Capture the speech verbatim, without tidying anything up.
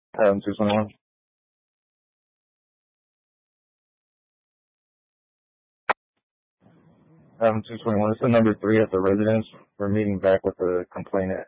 Um, two twenty-one. Um, two twenty-one. It's the number three at the residence. We're meeting back with the complainant